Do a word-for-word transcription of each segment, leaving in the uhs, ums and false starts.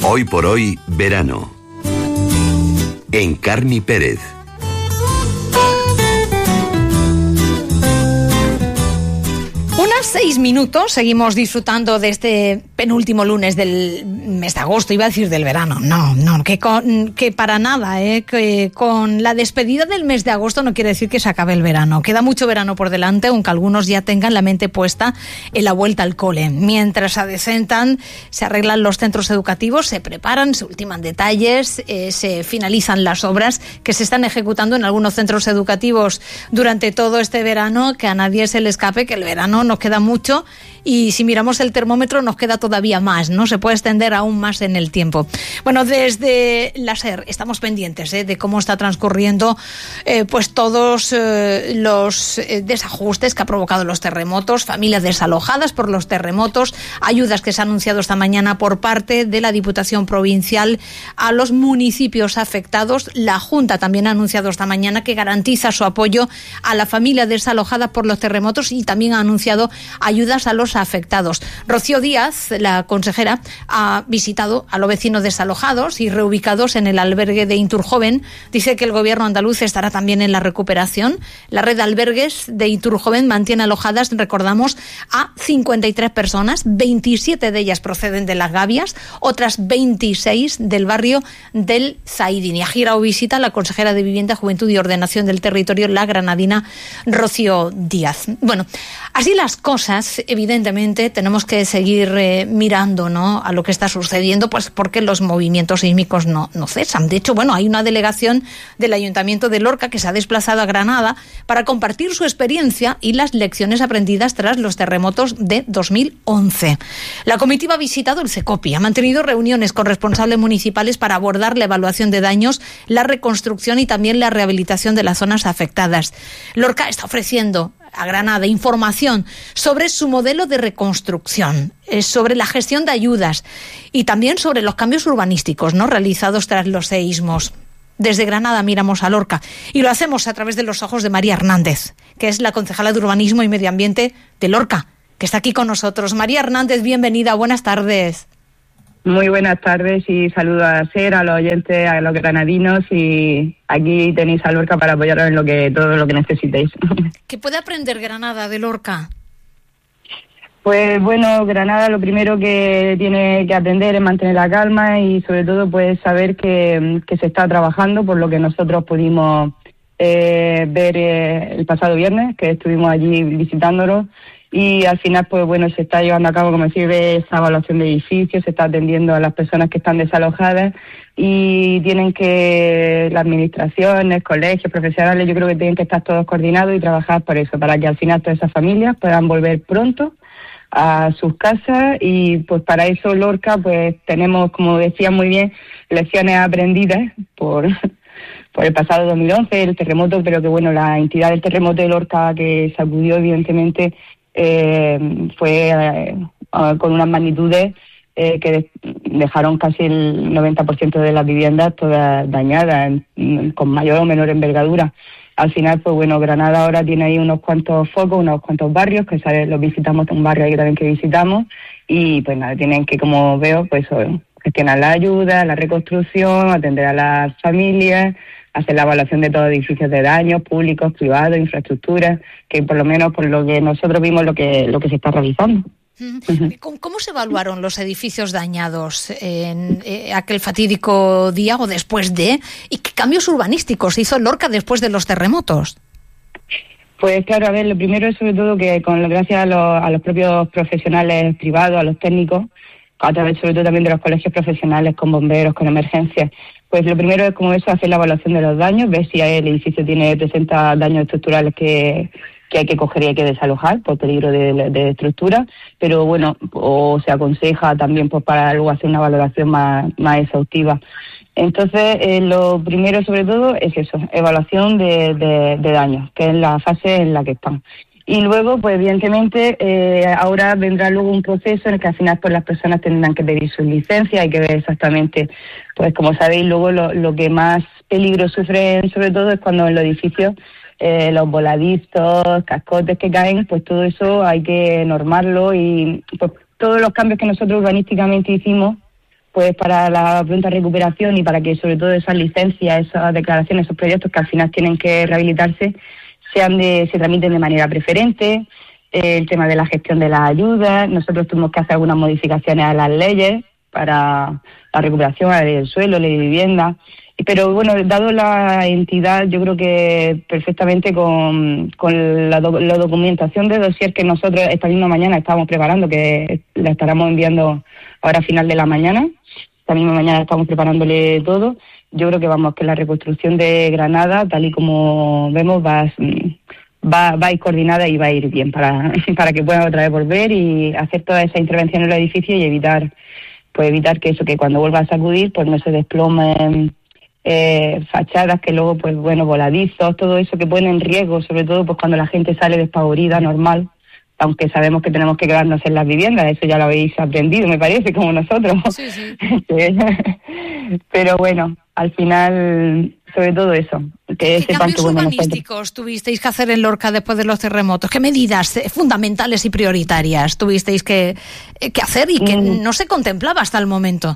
Hoy por hoy, verano. En Carni Pérez. Unas seis minutos, seguimos disfrutando de este penúltimo lunes del mes de agosto, iba a decir del verano, no, no, que, con, que para nada, ¿eh? Que con la despedida del mes de agosto no quiere decir que se acabe el verano, queda mucho verano por delante, aunque algunos ya tengan la mente puesta en la vuelta al cole. Mientras se adecentan, se arreglan los centros educativos, se preparan, se ultiman detalles, eh, se finalizan las obras que se están ejecutando en algunos centros educativos durante todo este verano, que a nadie se le escape que el verano nos queda mucho y si miramos el termómetro nos queda todavía más, ¿no? Se puede extender aún más en el tiempo. Bueno, desde la SER estamos pendientes ¿eh? de cómo está transcurriendo eh, pues todos eh, los eh, desajustes que ha provocado los terremotos, familias desalojadas por los terremotos, ayudas que se han anunciado esta mañana por parte de la Diputación Provincial a los municipios afectados. La Junta también ha anunciado esta mañana que garantiza su apoyo a la familia desalojada por los terremotos y también ha anunciado ayudas a los afectados. Rocío Díaz, la consejera, ha visitado a los vecinos desalojados y reubicados en el albergue de Iturjoven. Dice que el gobierno andaluz estará también en la recuperación. La red de albergues de Iturjoven mantiene alojadas, recordamos, a cincuenta y tres personas, veintisiete de ellas proceden de Las Gavias, otras veintiséis del barrio del Zaidín. Y ha girado visita a la consejera de Vivienda, Juventud y Ordenación del Territorio, la granadina Rocío Díaz. Bueno, así las cosas, evidentemente tenemos que seguir eh, mirando, ¿no?, a lo que está sucediendo, pues porque los movimientos sísmicos no, no cesan. De hecho, bueno, hay una delegación del Ayuntamiento de Lorca que se ha desplazado a Granada para compartir su experiencia y las lecciones aprendidas tras los terremotos de dos mil once. La comitiva ha visitado el CECOPI, ha mantenido reuniones con responsables municipales para abordar la evaluación de daños, la reconstrucción y también la rehabilitación de las zonas afectadas. Lorca está ofreciendo a Granada información sobre su modelo de reconstrucción, eh, sobre la gestión de ayudas y también sobre los cambios urbanísticos, ¿no?, realizados tras los seísmos. Desde Granada miramos a Lorca y lo hacemos a través de los ojos de María Hernández, que es la concejala de Urbanismo y Medio Ambiente de Lorca, que está aquí con nosotros. María Hernández, bienvenida, buenas tardes. Muy buenas tardes y saludos a SER, a los oyentes, a los granadinos, y aquí tenéis a Lorca para apoyaros en lo que todo lo que necesitéis. ¿Qué puede aprender Granada de Lorca? Pues bueno, Granada lo primero que tiene que aprender es mantener la calma y sobre todo pues saber que, que se está trabajando, por lo que nosotros pudimos eh, ver eh, el pasado viernes, que estuvimos allí visitándolos. Y al final, pues bueno, se está llevando a cabo, como se ve, esa evaluación de edificios, se está atendiendo a las personas que están desalojadas y tienen que, las administraciones, colegios, profesionales, yo creo que tienen que estar todos coordinados y trabajar por eso, para que al final todas esas familias puedan volver pronto a sus casas. Y pues para eso Lorca, pues tenemos, como decía muy bien, lecciones aprendidas por... por el pasado dos mil once, el terremoto, pero que bueno, la entidad del terremoto de Lorca que sacudió evidentemente eh, fue eh, con unas magnitudes eh, que dejaron casi el noventa por ciento de las viviendas todas dañadas, en, con mayor o menor envergadura. Al final, pues bueno, Granada ahora tiene ahí unos cuantos focos, unos cuantos barrios, que ¿sabes? Los visitamos, un barrio ahí también que visitamos, y pues nada, tienen que, como veo, pues gestionar la ayuda, la reconstrucción, atender a las familias, hacer la evaluación de todos los edificios de daños públicos, privados, infraestructuras, que por lo menos por lo que nosotros vimos lo que lo que se está realizando. ¿Cómo, cómo se evaluaron los edificios dañados en eh, aquel fatídico día o después de? ¿Y qué cambios urbanísticos hizo Lorca después de los terremotos? Pues claro, a ver, lo primero es sobre todo que con gracias a los, a los propios profesionales privados, a los técnicos, a través sobre todo también de los colegios profesionales, con bomberos, con emergencias, pues lo primero es como eso, hacer la evaluación de los daños, ver si el edificio tiene presenta daños estructurales que, que hay que coger y hay que desalojar por peligro de, de, de estructura, pero bueno, o se aconseja también pues para luego hacer una valoración más, más exhaustiva. Entonces, eh, lo primero sobre todo es eso, evaluación de, de, de daños, que es la fase en la que están. Y luego, pues evidentemente, eh, ahora vendrá luego un proceso en el que al final pues las personas tendrán que pedir sus licencias, hay que ver exactamente, pues como sabéis, luego lo, lo que más peligro sufren sobre todo es cuando en los edificios eh, los voladizos, cascotes que caen, pues todo eso hay que normarlo y pues todos los cambios que nosotros urbanísticamente hicimos, pues para la pronta recuperación y para que sobre todo esas licencias, esas declaraciones, esos proyectos que al final tienen que rehabilitarse, sean de, se tramiten de manera preferente. Eh, el tema de la gestión de las ayudas, nosotros tuvimos que hacer algunas modificaciones a las leyes para la recuperación, a la ley del suelo, ley de vivienda. Pero bueno, dado la entidad, yo creo que perfectamente con, con la, do, la documentación de dossier que nosotros esta misma mañana estábamos preparando, que la estaremos enviando ahora a final de la mañana, esta misma mañana estamos preparándole todo. Yo creo que vamos, que la reconstrucción de Granada, tal y como vemos, va, va, va a ir coordinada y va a ir bien para, para que puedan otra vez volver y hacer toda esa intervención en el edificio y evitar, pues evitar que eso, que cuando vuelva a sacudir, pues no se desplomen Eh, fachadas que luego, pues bueno, voladizos, todo eso que pone en riesgo, sobre todo pues cuando la gente sale despavorida, normal, aunque sabemos que tenemos que quedarnos en las viviendas, eso ya lo habéis aprendido, me parece, como nosotros. Sí, sí. Pero bueno, al final, sobre todo eso. Que ¿Qué sepan cambios que, bueno, urbanísticos nosotros... tuvisteis que hacer en Lorca después de los terremotos? ¿Qué medidas fundamentales y prioritarias tuvisteis que, que hacer y que mm. no se contemplaba hasta el momento?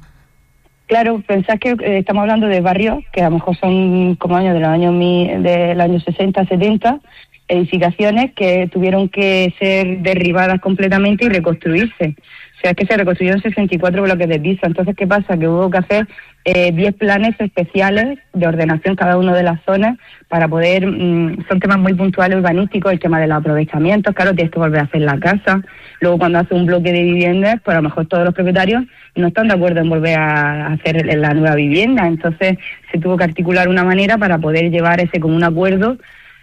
Claro, pensad que eh, estamos hablando de barrios que a lo mejor son como años de los años de los años sesenta, setenta, edificaciones que tuvieron que ser derribadas completamente y reconstruirse. O sea, es que se reconstruyeron sesenta y cuatro bloques de piso. Entonces, ¿qué pasa? Que hubo que hacer eh, diez planes especiales de ordenación cada uno de las zonas para poder... Mmm, son temas muy puntuales urbanísticos, el tema de los aprovechamientos, claro, tienes que volver a hacer la casa. Luego, cuando hace un bloque de viviendas, pues a lo mejor todos los propietarios no están de acuerdo en volver a hacer la nueva vivienda. Entonces, se tuvo que articular una manera para poder llevar ese como un acuerdo,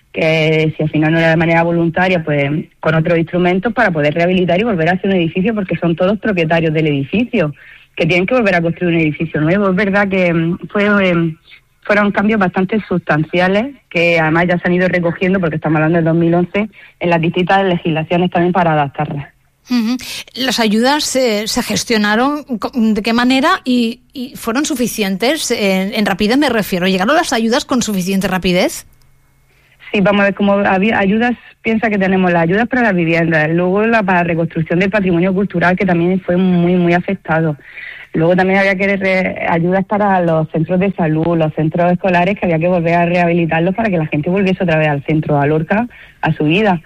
que si al final no era de manera voluntaria, pues con otros instrumentos para poder rehabilitar y volver a hacer un edificio, porque son todos propietarios del edificio, que tienen que volver a construir un edificio nuevo. Es verdad que fue, fueron cambios bastante sustanciales, que además ya se han ido recogiendo, porque estamos hablando del dos mil once, en las distintas legislaciones también para adaptarlas. Uh-huh. ¿Las ayudas eh, se gestionaron de qué manera y, y fueron suficientes? En, en rapidez me refiero, ¿llegaron las ayudas con suficiente rapidez? Sí, vamos a ver, como había ayudas, piensa que tenemos las ayudas para las viviendas, luego la para reconstrucción del patrimonio cultural, que también fue muy, muy afectado. Luego también había que re, ayudas para los centros de salud, los centros escolares, que había que volver a rehabilitarlos para que la gente volviese otra vez al centro, a Lorca, a su vida.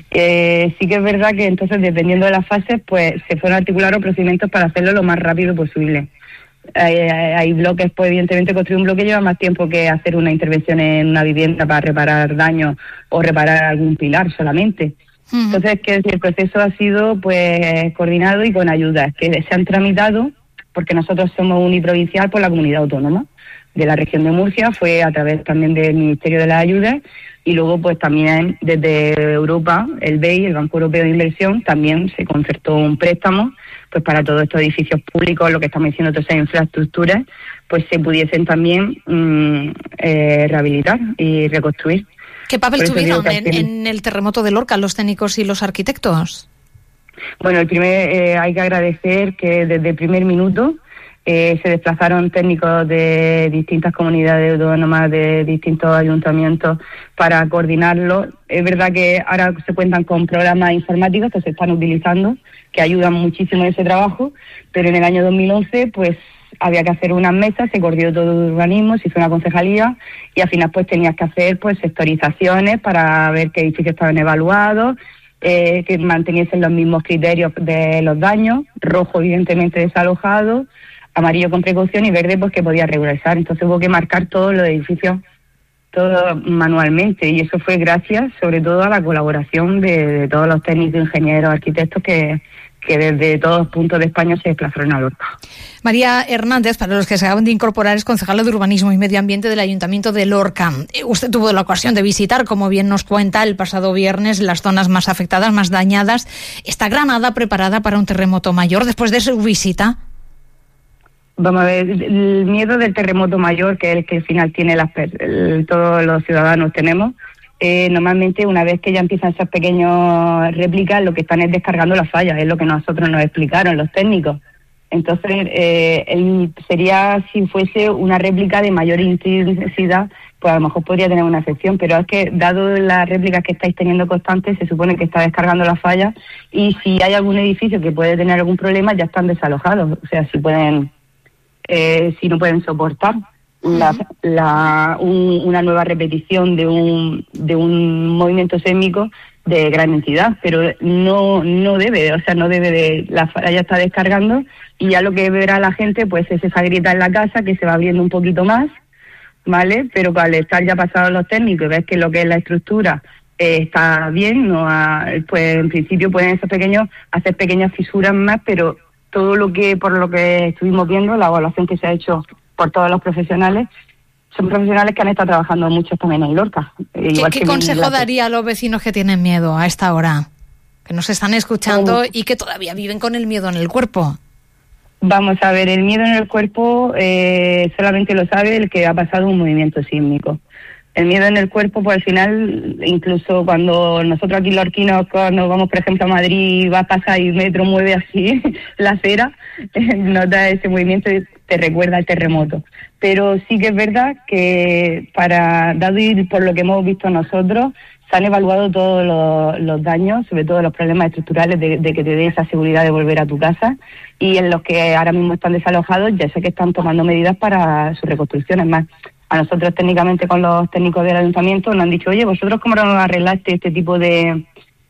Eh, sí que es verdad que entonces, dependiendo de las fases, pues se fueron a articular procedimientos para hacerlo lo más rápido posible. Hay, hay, hay bloques, pues evidentemente construir un bloque lleva más tiempo que hacer una intervención en una vivienda para reparar daños o reparar algún pilar solamente. Uh-huh. Entonces, que el proceso ha sido pues coordinado y con ayudas que se han tramitado, porque nosotros somos uniprovincial por la comunidad autónoma de la región de Murcia, fue a través también del Ministerio de las Ayudas, y luego pues también desde Europa, el B E I, el Banco Europeo de Inversión, también se concertó un préstamo pues para todos estos edificios públicos, lo que estamos diciendo, todas esas infraestructuras, pues se pudiesen también mmm, eh, rehabilitar y reconstruir. ¿Qué papel tuvieron en, en el terremoto de Lorca los técnicos y los arquitectos? Bueno, el primer eh, hay que agradecer que desde el primer minuto eh, se desplazaron técnicos de distintas comunidades autónomas, de distintos ayuntamientos para coordinarlo. Es verdad que ahora se cuentan con programas informáticos que se están utilizando, que ayudan muchísimo en ese trabajo, pero en el año dos mil once pues había que hacer unas mesas, se coordinó todo de urbanismo, se hizo una concejalía y al final pues tenías que hacer pues sectorizaciones para ver qué edificios estaban evaluados, eh, que manteniesen los mismos criterios de los daños, rojo evidentemente desalojado, amarillo con precaución y verde pues que podía regularizar. Entonces hubo que marcar todos los edificios, todo manualmente, y eso fue gracias sobre todo a la colaboración de, de todos los técnicos, ingenieros, arquitectos que, que desde todos puntos de España se desplazaron a Lorca. María Hernández, para los que se acaban de incorporar, es concejala de Urbanismo y Medio Ambiente del Ayuntamiento de Lorca. Usted tuvo la ocasión de visitar, como bien nos cuenta, el pasado viernes las zonas más afectadas, más dañadas. ¿Está Granada preparada para un terremoto mayor después de su visita? Vamos a ver, el miedo del terremoto mayor, que es el que al final tiene las, el, todos los ciudadanos tenemos, eh, normalmente una vez que ya empiezan esas pequeñas réplicas, lo que están es descargando las fallas, es lo que nosotros nos explicaron los técnicos. Entonces, eh, el, sería si fuese una réplica de mayor intensidad, pues a lo mejor podría tener una excepción, pero es que dado las réplicas que estáis teniendo constantes, se supone que está descargando las fallas, y si hay algún edificio que puede tener algún problema, ya están desalojados, o sea, si pueden eh, si no pueden soportar la, la, un, una nueva repetición de un, de un movimiento sísmico de gran entidad, pero no no debe, o sea, no debe de, la falla está descargando y ya lo que verá la gente pues es esa grieta en la casa que se va abriendo un poquito más, ¿vale? Pero al estar ya pasados los técnicos y ves que lo que es la estructura eh, está bien, no ha, pues en principio pueden esos pequeños hacer pequeñas fisuras más, pero todo lo que, por lo que estuvimos viendo, la evaluación que se ha hecho por todos los profesionales, son profesionales que han estado trabajando mucho también en Lorca. ¿Qué, igual ¿qué que consejo daría a los vecinos que tienen miedo a esta hora? Que nos están escuchando um, y que todavía viven con el miedo en el cuerpo. Vamos a ver, el miedo en el cuerpo eh, solamente lo sabe el que ha pasado un movimiento sísmico. El miedo en el cuerpo, pues al final, incluso cuando nosotros aquí lorquinos, cuando vamos por ejemplo a Madrid, va a pasar y metro mueve así la acera, eh, nota ese movimiento y te recuerda al terremoto. Pero sí que es verdad que para, dado y por lo que hemos visto nosotros, se han evaluado todos los, los daños, sobre todo los problemas estructurales de, de que te dé esa seguridad de volver a tu casa, y en los que ahora mismo están desalojados ya sé que están tomando medidas para su reconstrucción. Es más, a nosotros técnicamente con los técnicos del ayuntamiento nos han dicho, oye, ¿vosotros cómo nos arreglaste este tipo de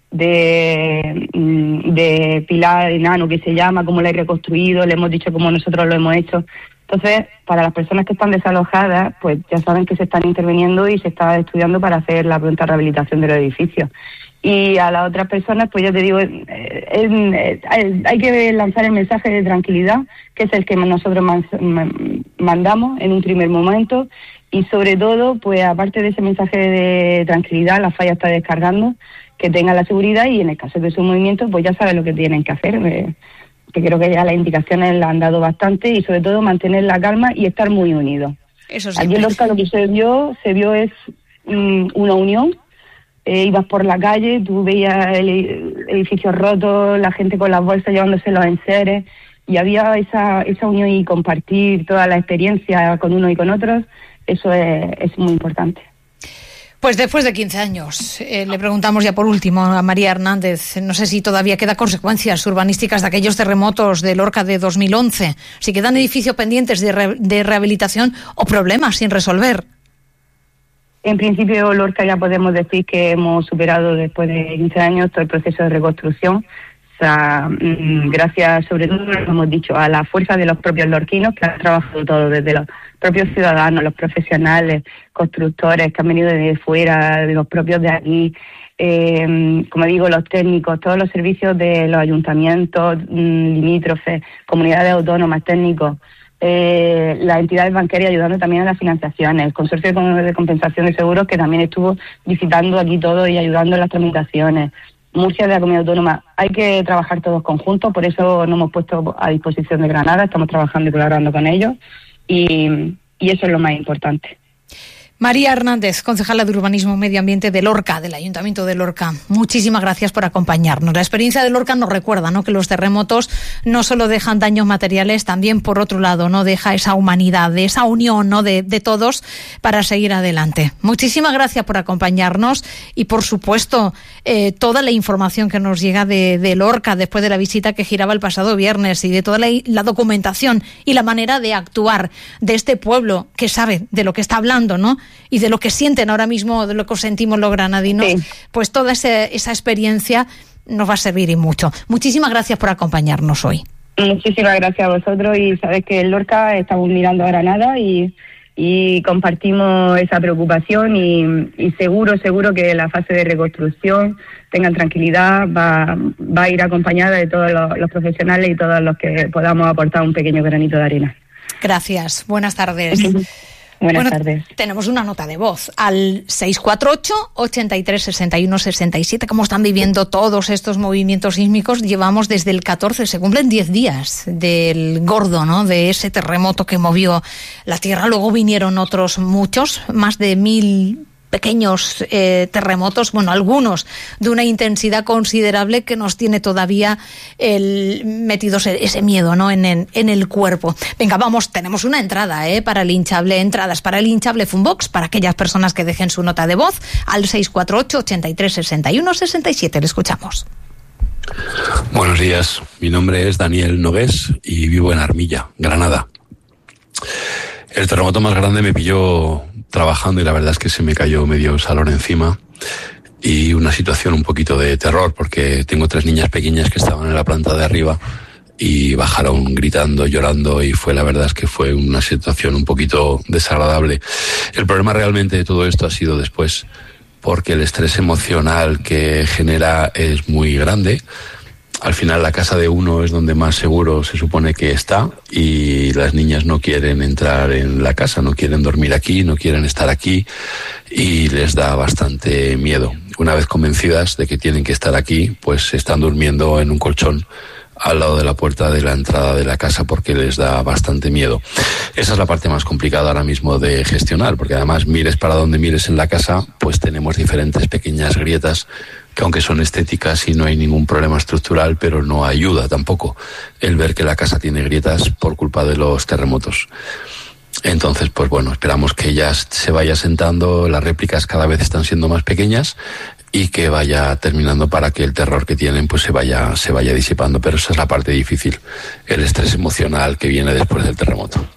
de, de pilar enano que se llama, cómo lo he reconstruido? Le hemos dicho cómo nosotros lo hemos hecho. Entonces, para las personas que están desalojadas, pues ya saben que se están interviniendo y se está estudiando para hacer la pronta rehabilitación de los edificios. Y a las otras personas, pues ya te digo, eh, eh, eh, hay que lanzar el mensaje de tranquilidad, que es el que nosotros man, man, mandamos en un primer momento, y sobre todo, pues aparte de ese mensaje de tranquilidad, la falla está descargando, que tengan la seguridad y en el caso de su movimiento, pues ya saben lo que tienen que hacer, eh, que creo que ya las indicaciones las han dado bastante, y sobre todo mantener la calma y estar muy unidos. Eso sí. Aquí en Lorca lo que se vio, se vio es um, una unión. Eh, ibas por la calle, tú veías el edificio roto, la gente con las bolsas llevándose los enseres, y había esa esa unión y compartir toda la experiencia con uno y con otros. Eso es, es muy importante. Pues después de quince años, eh, le preguntamos ya por último a María Hernández, no sé si todavía quedan consecuencias urbanísticas de aquellos terremotos de Lorca de dos mil once, si quedan edificios pendientes de, re, de rehabilitación o problemas sin resolver. En principio, Lorca ya podemos decir que hemos superado después de quince años todo el proceso de reconstrucción. O sea, gracias sobre todo, como hemos dicho, a la fuerza de los propios lorquinos que han trabajado todo, desde los propios ciudadanos, los profesionales, constructores que han venido desde fuera, de los propios de aquí, eh, como digo, los técnicos, todos los servicios de los ayuntamientos, limítrofes, comunidades autónomas, técnicos, eh, las entidades bancarias ayudando también a la financiación, el consorcio de compensación de seguros que también estuvo visitando aquí todo y ayudando en las tramitaciones. Murcia de la Comunidad Autónoma, hay que trabajar todos conjuntos, por eso nos hemos puesto a disposición de Granada, estamos trabajando y colaborando con ellos, y, y eso es lo más importante. María Hernández, concejala de Urbanismo y Medio Ambiente de Lorca, del Ayuntamiento de Lorca. Muchísimas gracias por acompañarnos. La experiencia de Lorca nos recuerda, ¿no?, que los terremotos no solo dejan daños materiales, también por otro lado, no deja esa humanidad, esa unión, ¿no?, de, de todos para seguir adelante. Muchísimas gracias por acompañarnos y, por supuesto, eh, toda la información que nos llega de, de Lorca después de la visita que giraba el pasado viernes y de toda la, la documentación y la manera de actuar de este pueblo que sabe de lo que está hablando, ¿no?, y de lo que sienten ahora mismo, de lo que sentimos los granadinos, sí. Pues toda esa, esa experiencia nos va a servir y mucho. Muchísimas gracias por acompañarnos hoy. Muchísimas gracias a vosotros, y sabes que en Lorca estamos mirando a Granada y, y compartimos esa preocupación, y, y seguro, seguro que la fase de reconstrucción, tengan tranquilidad, va, va a ir acompañada de todos los, los profesionales y todos los que podamos aportar un pequeño granito de arena. Gracias, buenas tardes. Buenas bueno, tardes. Tenemos una nota de voz al seis cuatro ocho, ochenta y tres, sesenta y uno, sesenta y siete. ¿Cómo están viviendo todos estos movimientos sísmicos? Llevamos desde el catorce, se cumplen diez días del gordo, ¿no?, de ese terremoto que movió la tierra. Luego vinieron otros muchos, más de mil pequeños eh, terremotos, bueno, algunos de una intensidad considerable que nos tiene todavía el, metidos ese miedo, ¿no?, en, en, en el cuerpo. Venga, vamos, tenemos una entrada ¿eh? para el hinchable, entradas para el hinchable Funbox, para aquellas personas que dejen su nota de voz al seis cuatro ocho, ochenta y tres, sesenta y uno, sesenta y siete. Le escuchamos. Buenos días, mi nombre es Daniel Nogués y vivo en Armilla, Granada. El terremoto más grande me pilló trabajando y la verdad es que se me cayó medio salón encima y una situación un poquito de terror porque tengo tres niñas pequeñas que estaban en la planta de arriba y bajaron gritando, llorando y fue la verdad es que fue una situación un poquito desagradable. El problema realmente de todo esto ha sido después porque el estrés emocional que genera es muy grande. Al final la casa de uno es donde más seguro se supone que está y las niñas no quieren entrar en la casa, no quieren dormir aquí, no quieren estar aquí y les da bastante miedo. Una vez convencidas de que tienen que estar aquí, pues están durmiendo en un colchón al lado de la puerta de la entrada de la casa porque les da bastante miedo. Esa es la parte más complicada ahora mismo de gestionar, porque además mires para donde mires en la casa, pues tenemos diferentes pequeñas grietas que aunque son estéticas y no hay ningún problema estructural, pero no ayuda tampoco el ver que la casa tiene grietas por culpa de los terremotos. Entonces, pues bueno, esperamos que ya se vaya sentando, las réplicas cada vez están siendo más pequeñas y que vaya terminando para que el terror que tienen pues se vaya, se vaya disipando, pero esa es la parte difícil, el estrés emocional que viene después del terremoto.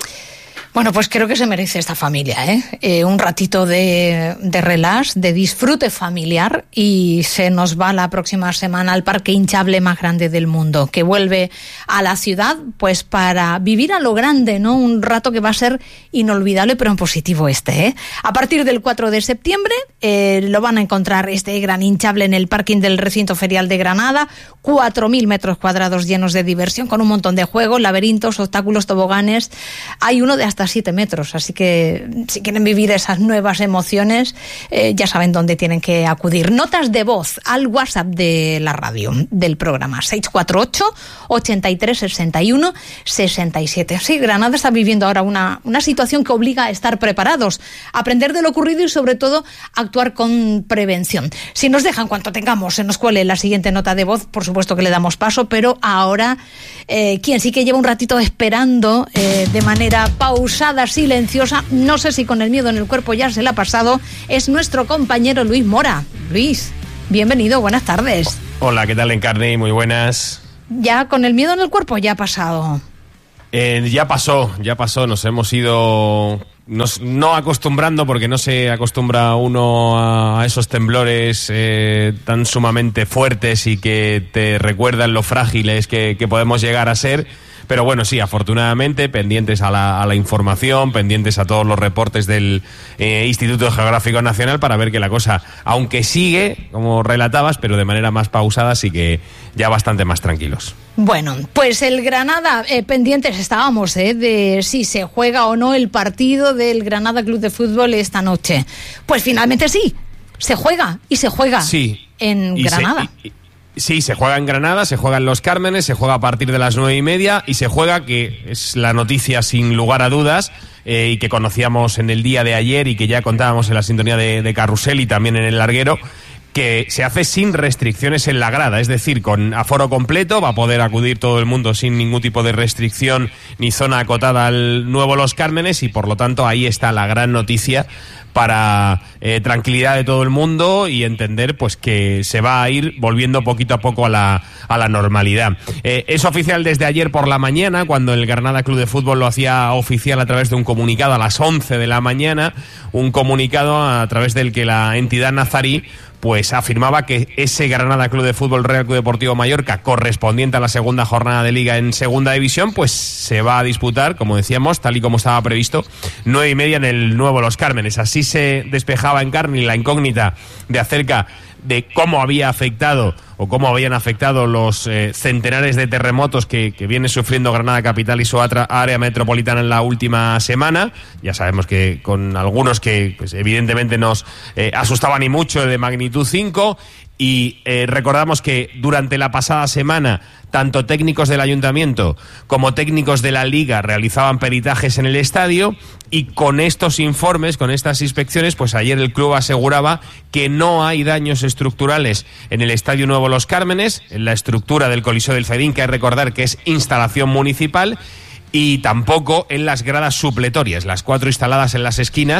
Bueno, pues creo que se merece esta familia, ¿eh? Eh, un ratito de, de relax, de disfrute familiar y se nos va la próxima semana al parque hinchable más grande del mundo, que vuelve a la ciudad pues para vivir a lo grande, ¿no? Un rato que va a ser inolvidable, pero en positivo este, ¿eh? A partir del cuatro de septiembre eh, lo van a encontrar este gran hinchable en el parking del recinto ferial de Granada, cuatro mil metros cuadrados llenos de diversión con un montón de juegos, laberintos, obstáculos, toboganes. Hay uno de hasta siete metros, así que si quieren vivir esas nuevas emociones, eh, ya saben dónde tienen que acudir. Notas de voz al WhatsApp de la radio, del programa, seis cuatro ocho, ochenta y tres, sesenta y uno, sesenta y siete. Sí, Granada está viviendo ahora una, una situación que obliga a estar preparados, a aprender de lo ocurrido y sobre todo actuar con prevención. Si nos dejan, cuanto tengamos, se nos cuele la siguiente nota de voz, por supuesto que le damos paso, pero ahora eh, quien sí que lleva un ratito esperando eh, de manera pausada, silenciosa, no sé si con el miedo en el cuerpo ya se le ha pasado, es nuestro compañero Luis Mora. Luis, bienvenido, buenas tardes. Hola, ¿qué tal, Encarni? Muy buenas. Ya con el miedo en el cuerpo ya ha pasado. Eh, ya pasó, ya pasó, nos hemos ido nos, no acostumbrando, porque no se acostumbra uno a, a esos temblores eh, tan sumamente fuertes y que te recuerdan lo frágiles que, que podemos llegar a ser. Pero bueno, sí, afortunadamente, pendientes a la, a la información, pendientes a todos los reportes del eh, Instituto Geográfico Nacional para ver que la cosa, aunque sigue, como relatabas, pero de manera más pausada, sí que ya bastante más tranquilos. Bueno, pues el Granada, eh, pendientes estábamos eh, de si se juega o no el partido del Granada Club de Fútbol esta noche. Pues finalmente sí, se juega y se juega sí, en y Granada. Se, y, Sí, se juega en Granada, se juega en Los Cármenes, se juega a partir de las nueve y media y se juega, que es la noticia sin lugar a dudas, eh, y que conocíamos en el día de ayer y que ya contábamos en la sintonía de, de Carrusel y también en el larguero, que se hace sin restricciones en la grada, es decir, con aforo completo, va a poder acudir todo el mundo sin ningún tipo de restricción ni zona acotada al nuevo Los Cármenes y por lo tanto ahí está la gran noticia para eh, tranquilidad de todo el mundo y entender pues que se va a ir volviendo poquito a poco a la, a la normalidad. Eh, es oficial desde ayer por la mañana, cuando el Granada Club de Fútbol lo hacía oficial a través de un comunicado a las once de la mañana, un comunicado a través del que la entidad nazarí pues afirmaba que ese Granada Club de Fútbol Real Club Deportivo Mallorca, correspondiente a la segunda jornada de Liga en Segunda División, pues se va a disputar, como decíamos, tal y como estaba previsto, nueve y media en el nuevo Los Cármenes. Así se despejaba en carne la incógnita de acerca de cómo había afectado o cómo habían afectado los eh, centenares de terremotos que, que viene sufriendo Granada Capital y su área metropolitana en la última semana. Ya sabemos que con algunos que pues, evidentemente nos eh, asustaban y mucho, de magnitud cinco. Y eh, recordamos que durante la pasada semana tanto técnicos del ayuntamiento como técnicos de la Liga realizaban peritajes en el estadio y con estos informes, con estas inspecciones, pues ayer el club aseguraba que no hay daños estructurales en el Estadio Nuevo Los Cármenes, en la estructura del Coliseo del Fedín, que hay que recordar que es instalación municipal, y tampoco en las gradas supletorias, las cuatro instaladas en las esquinas,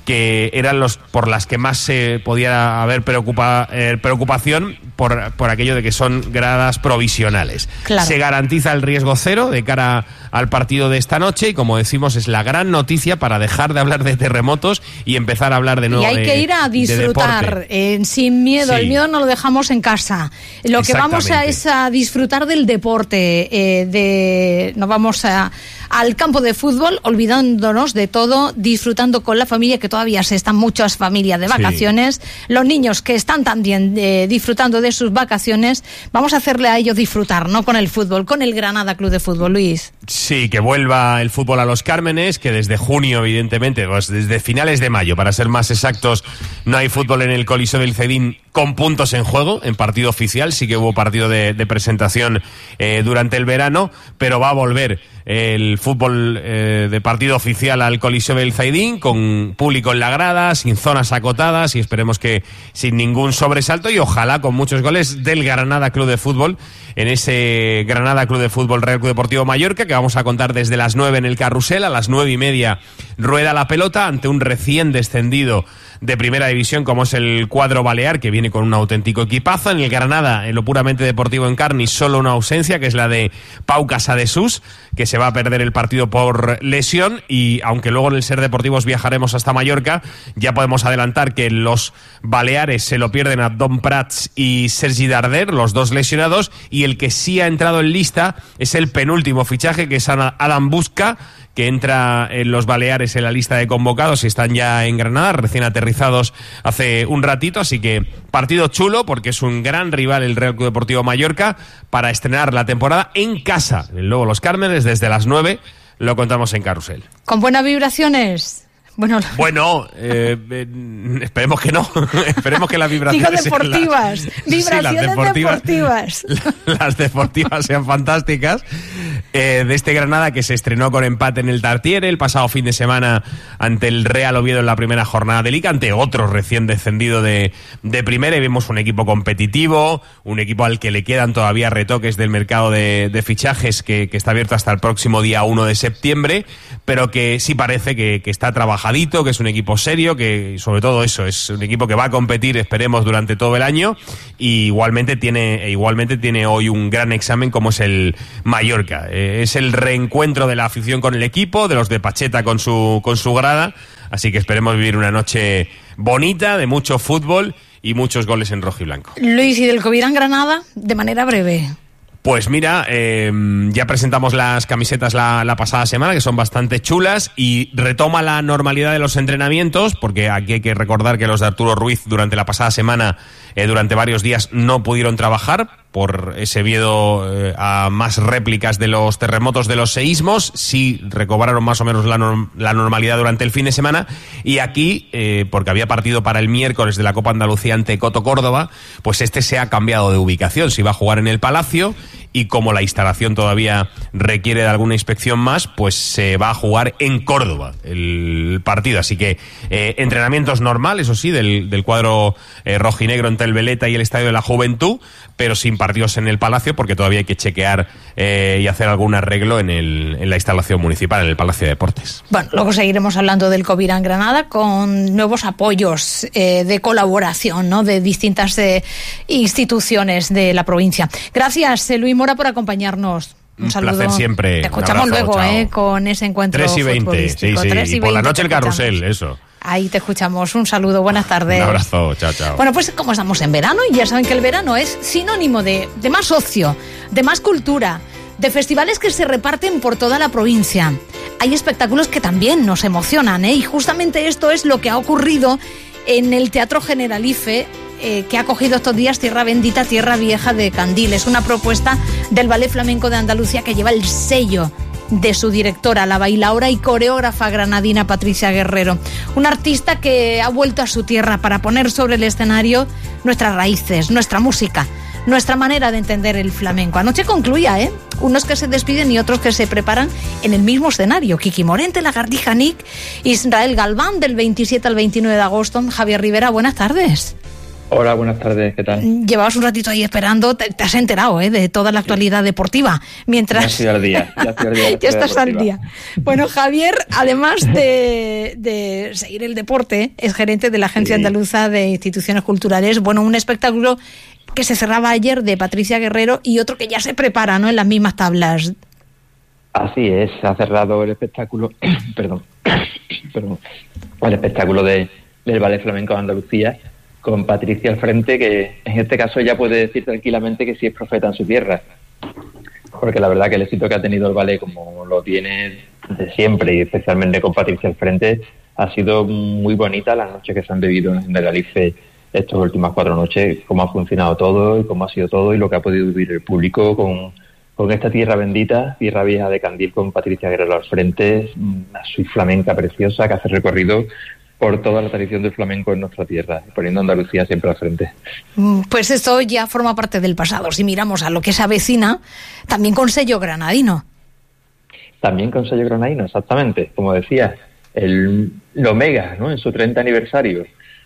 que eran los por las que más se podía haber preocupa, eh, preocupación por, por aquello de que son gradas provisionales. Claro. Se garantiza el riesgo cero de cara al partido de esta noche y, como decimos, es la gran noticia para dejar de hablar de terremotos y empezar a hablar de nuevo. Y hay de, que ir a disfrutar eh, sin miedo. Sí. El miedo no lo dejamos en casa. Lo que vamos a es a disfrutar del deporte. Eh, de no vamos a al campo de fútbol, olvidándonos de todo, disfrutando con la familia, que todavía se están muchas familias de vacaciones, sí. Los niños que están también eh, disfrutando de sus vacaciones, vamos a hacerle a ellos disfrutar, no con el fútbol, con el Granada Club de Fútbol, Luis. Sí, que vuelva el fútbol a los Cármenes, que desde junio, evidentemente, pues desde finales de mayo, para ser más exactos, no hay fútbol en el Coliseo del Zaidín con puntos en juego, en partido oficial. Sí que hubo partido de, de presentación eh, durante el verano, pero va a volver el fútbol eh, de partido oficial al Coliseo del Zaidín, con público en la grada, sin zonas acotadas, y esperemos que sin ningún sobresalto, y ojalá con muchos goles del Granada Club de Fútbol, en ese Granada Club de Fútbol Real Club Deportivo Mallorca, que vamos a contar desde las nueve en el Carrusel. A las nueve y media rueda la pelota ante un recién descendido de primera división como es el cuadro balear, que viene con un auténtico equipazo. En el Granada, en lo puramente deportivo en Carni, solo una ausencia, que es la de Pau Casadesús, que se va a perder el partido por lesión, y aunque luego en el Ser Deportivos viajaremos hasta Mallorca, ya podemos adelantar que los baleares se lo pierden a Don Prats y Sergi Darder, los dos lesionados, y el que sí ha entrado en lista es el penúltimo fichaje, que es Adam Busca, que entra en los Baleares en la lista de convocados y están ya en Granada, recién aterrizados hace un ratito. Así que partido chulo, porque es un gran rival el Real Club Deportivo Mallorca para estrenar la temporada en casa. El Lobo Los Cármenes, desde las nueve, lo contamos en Carrusel. ¿Con buenas vibraciones? Bueno, bueno eh, eh, esperemos que no. Esperemos que las vibraciones... Digo deportivas. Las, vibraciones sí, las deportivas, deportivas. Las deportivas sean fantásticas. Eh, de este Granada, que se estrenó con empate en el Tartiere el pasado fin de semana ante el Real Oviedo en la primera jornada de Liga, ante otro recién descendido de, de primera, y vemos un equipo competitivo, un equipo al que le quedan todavía retoques del mercado de, de fichajes que, que está abierto hasta el próximo día uno de septiembre, pero que sí parece que, que está trabajadito, que es un equipo serio, que sobre todo eso, es un equipo que va a competir, esperemos, durante todo el año, y igualmente tiene, igualmente tiene hoy un gran examen como es el Mallorca. Es el reencuentro de la afición con el equipo, de los de Pacheta con su, con su grada, así que esperemos vivir una noche bonita, de mucho fútbol y muchos goles en rojo y blanco. Luis, ¿y del Covirán Granada? De manera breve. Pues mira, eh, ya presentamos las camisetas la, la pasada semana, que son bastante chulas, y retoma la normalidad de los entrenamientos, porque aquí hay que recordar que los de Arturo Ruiz durante la pasada semana, eh, durante varios días, no pudieron trabajar por ese miedo eh, a más réplicas de los terremotos, de los seísmos. Sí recobraron más o menos la, norm- la normalidad durante el fin de semana, y aquí, eh, porque había partido para el miércoles de la Copa Andalucía ante Coto Córdoba, pues este se ha cambiado de ubicación, se iba a jugar en el Palacio, y como la instalación todavía requiere de alguna inspección más, pues se va a jugar en Córdoba el partido. Así que eh, entrenamientos normales, eso sí, del, del cuadro eh, rojinegro entre el Veleta y el Estadio de la Juventud, pero sin partidos en el Palacio, porque todavía hay que chequear eh, y hacer algún arreglo en, el, en la instalación municipal, en el Palacio de Deportes. Bueno, luego seguiremos hablando del Covirán Granada con nuevos apoyos eh, de colaboración, ¿no?, de distintas eh, instituciones de la provincia. Gracias, eh, Luis Mora, por acompañarnos. Un, Un saludo. Placer siempre. Te escuchamos abrazo, luego eh, con ese encuentro tres y veinte, sí, sí. tres y, y por la noche el escuchamos. Carrusel, eso. Ahí te escuchamos. Un saludo, buenas tardes. Un abrazo, chao, chao. Bueno, pues como estamos en verano, y ya saben que el verano es sinónimo de, de más ocio, de más cultura, de festivales que se reparten por toda la provincia. Hay espectáculos que también nos emocionan, ¿eh? Y justamente esto es lo que ha ocurrido en el Teatro Generalife, eh, que ha acogido estos días Tierra Bendita, Tierra Vieja de Candil. Es una propuesta del Ballet Flamenco de Andalucía que lleva el sello de su directora, la bailaora y coreógrafa granadina Patricia Guerrero. Una artista que ha vuelto a su tierra para poner sobre el escenario nuestras raíces, nuestra música, nuestra manera de entender el flamenco. Anoche concluía, ¿eh? Unos que se despiden y otros que se preparan en el mismo escenario. Kiki Morente, Lagartija Nick, Israel Galván, del veintisiete al veintinueve de agosto. Javier Rivera, buenas tardes. Hola, buenas tardes, ¿qué tal? Llevabas un ratito ahí esperando, te, te has enterado ¿eh? de toda la actualidad deportiva. Mientras... Ya estoy al día. Ya, estoy al día ya estás al día. Bueno, Javier, además de, de seguir el deporte, es gerente de la Agencia sí. Andaluza de Instituciones Culturales. Bueno, un espectáculo que se cerraba ayer de Patricia Guerrero y otro que ya se prepara, ¿no?, en las mismas tablas. Así es, se ha cerrado el espectáculo, perdón, perdón, el espectáculo de, del Ballet Flamenco de Andalucía, con Patricia al frente, que en este caso ya puede decir tranquilamente que sí es profeta en su tierra, porque la verdad que el éxito que ha tenido el ballet, como lo tiene de siempre, y especialmente con Patricia al frente, ha sido muy bonita las noches que se han vivido en Generalife estas últimas cuatro noches, cómo ha funcionado todo y cómo ha sido todo y lo que ha podido vivir el público con, con esta tierra bendita, tierra vieja de Candil, con Patricia Guerrero al frente, una suite flamenca preciosa que hace recorrido por toda la tradición del flamenco en nuestra tierra, poniendo a Andalucía siempre al frente. Pues esto ya forma parte del pasado. Si miramos a lo que se avecina, también con sello granadino. También con sello granadino, exactamente. Como decía, el, el Omega, ¿no?, en su treinta aniversario.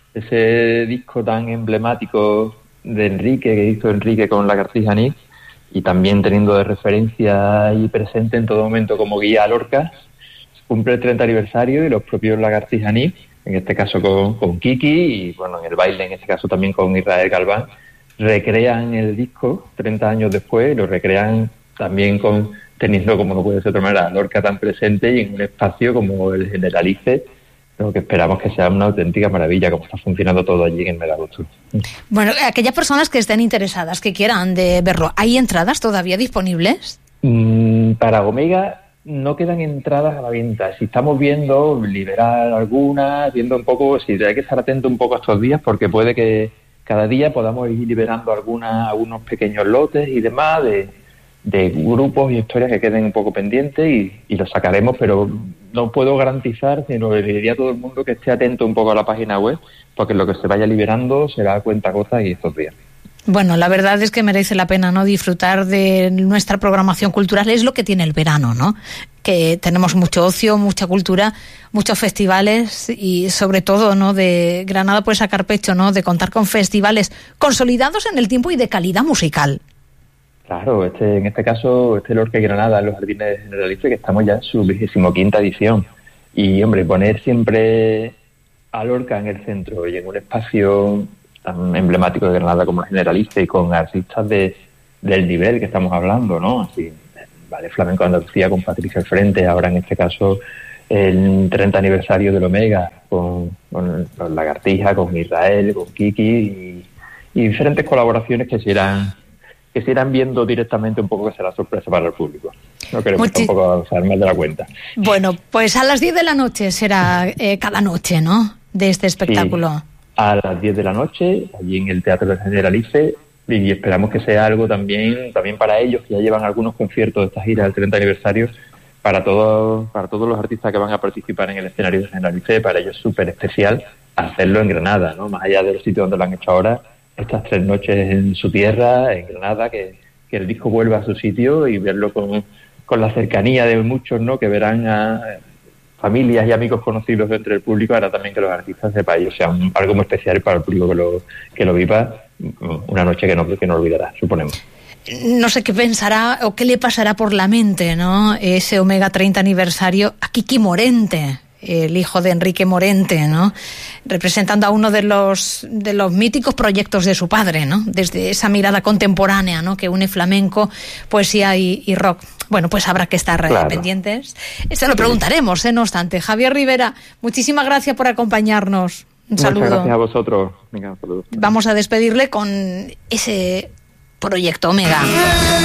Ese disco tan emblemático de Enrique, que hizo Enrique con Lagartija Anís, y también teniendo de referencia y presente en todo momento como guía a Lorca, cumple el treinta aniversario y los propios Lagartija Anís, en este caso con, con Kiki, y bueno, en el baile en este caso también con Israel Galván, recrean el disco treinta años después, y lo recrean también con teniendo, como no puede ser de otra manera, a Lorca tan presente y en un espacio como el Generalife, lo que esperamos que sea una auténtica maravilla, como está funcionando todo allí en el Megagusto. Bueno, aquellas personas que estén interesadas, que quieran de verlo, ¿hay entradas todavía disponibles? Mm, para Omega no quedan entradas a la venta. Si estamos viendo liberar algunas, viendo un poco, si hay que estar atento un poco a estos días, porque puede que cada día podamos ir liberando algunas, algunos pequeños lotes y demás de, de grupos y historias que queden un poco pendientes y, y los sacaremos, pero no puedo garantizar, sino le diría a todo el mundo que esté atento un poco a la página web, porque lo que se vaya liberando será a cuenta gotas y estos días. Bueno, la verdad es que merece la pena, ¿no?, disfrutar de nuestra programación cultural. Es lo que tiene el verano, ¿no?, que tenemos mucho ocio, mucha cultura, muchos festivales y sobre todo, ¿no?, de Granada puede sacar pecho, ¿no?, de contar con festivales consolidados en el tiempo y de calidad musical. Claro, este en este caso, este Lorca y Granada, en los Jardines de Generalife, que estamos ya en su vigésimo quinta edición. Y, hombre, poner siempre a Lorca en el centro y en un espacio tan emblemático de Granada como el Generalife y con artistas de del nivel que estamos hablando, ¿no? Así, Ballet Flamenco de Andalucía con Patricia al frente, ahora en este caso el treinta aniversario del Omega con, con los Lagartija, con Israel, con Kiki y, y diferentes colaboraciones que se irán que se irán viendo directamente un poco, que será sorpresa para el público. No queremos Muchi- tampoco avanzar más de la cuenta. Bueno, pues a las diez de la noche será eh, cada noche, ¿no?, de este espectáculo. Sí. A las diez de la noche, allí en el Teatro del Generalife, y esperamos que sea algo también también para ellos, que ya llevan algunos conciertos de esta gira del treinta aniversario, para todos para todos los artistas que van a participar en el escenario del Generalife. Para ellos es súper especial hacerlo en Granada, ¿no?, más allá de los sitios donde lo han hecho ahora, estas tres noches en su tierra, en Granada, que, que el disco vuelva a su sitio y verlo con, con la cercanía de muchos, ¿no?, que verán a familias y amigos conocidos entre el público. Ahora también que los artistas de país sean algo muy especial para el público que lo que lo viva, una noche que no, que no olvidará, suponemos. No sé qué pensará o qué le pasará por la mente, ¿no?, ese Omega treinta aniversario a Kiki Morente, el hijo de Enrique Morente, ¿no?, representando a uno de los de los míticos proyectos de su padre, ¿no?, desde esa mirada contemporánea, ¿no?, que une flamenco, poesía y, y rock. Bueno, pues habrá que estar claro. pendientes. Se lo preguntaremos, ¿eh? No obstante. Javier Rivera, muchísimas gracias por acompañarnos. Un saludo. Muchas gracias a vosotros. Venga, un saludo. Vamos a despedirle con ese proyecto Omega.